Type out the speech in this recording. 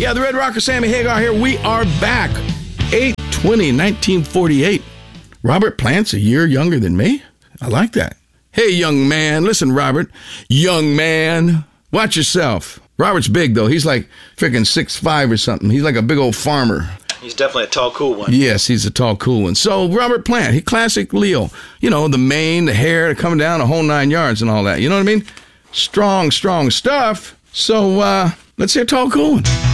Yeah, the Red Rocker, Sammy Hagar here. We are back. 8/20/1948. Robert Plant's a year younger than me. I like that. Hey, young man. Listen, Robert. Young man. Watch yourself. Robert's big, though. He's like freaking 6'5" or something. He's like a big old farmer. He's definitely a tall, cool one. Yes, he's a tall, cool one. So, Robert Plant, he classic Leo. You know, the mane, the hair, coming down the whole 9 yards and all that. You know what I mean? Strong, strong stuff. So, let's hear tall, cool one.